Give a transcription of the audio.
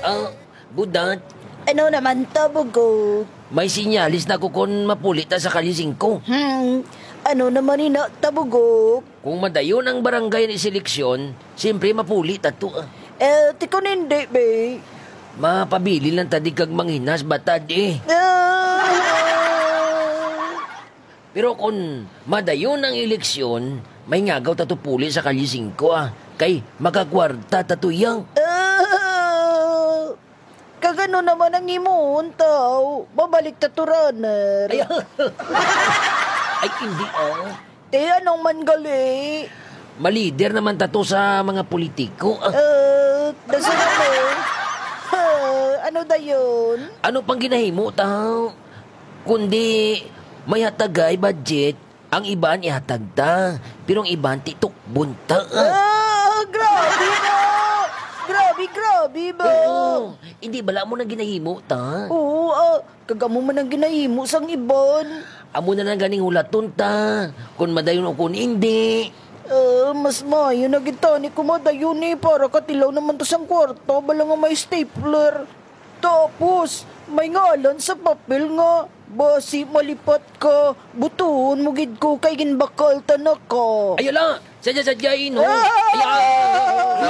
Budat, Ano naman to, Bugot? may sinyalis na ko kung mapulit sa kalising ko. Ano naman ina, tabugok? Kung madayon ang barangay ni seleksyon, siyempre mapulit ato. Tiko hindi, be. Mapabili lang tadi kag manghinas batad eh. Pero kung madayon ang eleksyon, may ngagaw tatupuli sa kalising ko Kay magagwarta tatuyang. Kagano naman ang imuon tao. Babalik taturaner. Ay hindi Te, anong man gali? Malider naman tato sa mga politiko Dasa na mo. Ano da yun? Ano pang ginahimo tao? Kundi may hatagay budget, ang iban ihatag ta, pero ang iban titok bunta. Grabe na! Grabe ba? Oo, hindi bala mo na ginahimo ta. Oo, kagamo man ang ginahimo sang ibon. Amo na lang ganing hulaton ta, kung madayon o kung hindi. Mas mayo na kita ni kumadayon para katilaw naman to sang kwarto, bala nga may stapler. Tapos, may ngalan sa papel nga. Basi malipat ka, butuhon mo gid ko kay ginbakal tanak ka. Ayala, sadya-sadyain ho. Ah! Ay,